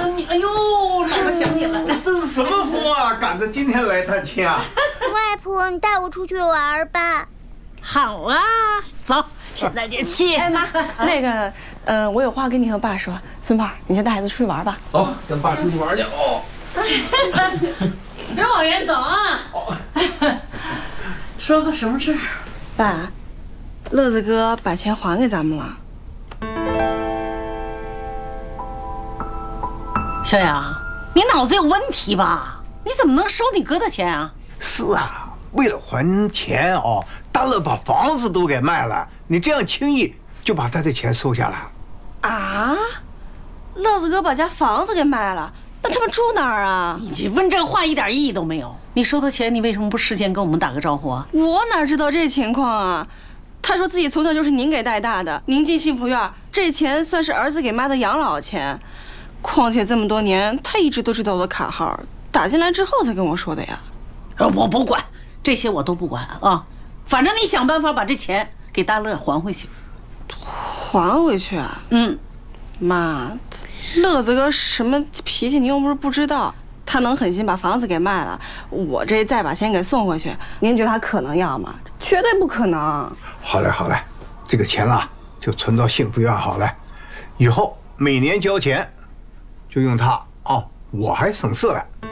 你哎呦，姥姥想你了。 这是什么风啊，赶着今天来探亲啊？ 外婆，你带我出去玩吧。 好啊，走，现在就去。 哎妈，那个，我有话跟你和爸说。孙胖，你先带孩子出去玩吧。 走，跟爸出去玩去哦。 别往远走啊！说吧，什么事儿？ 爸，乐子哥把钱还给咱们了。 小雅，你脑子有问题吧？你怎么能收你哥的钱啊？ 是啊，为了还钱哦，大乐把房子都给卖了。你这样轻易就把他的钱收下了？ 啊？乐子哥把家房子给卖了，那他们住哪儿啊？ 你问这话一点意义都没有。你收他钱，你为什么不事先跟我们打个招呼啊？ 我哪知道这情况啊？他说自己从小就是您给带大的，您进幸福院，这钱算是儿子给妈的养老钱。况且这么多年，他一直都知道我的卡号，打进来之后才跟我说的呀。 我不管，这些我都不管啊。反正你想办法把这钱给大乐还回去。 还回去啊？妈，乐子哥什么脾气您又不是不知道，他能狠心把房子给卖了，我这再把钱给送回去，您觉得他可能要吗？绝对不可能。 好嘞，好嘞，这个钱啦就存到幸福院好了，以后每年交钱就用它哦，我还省事了。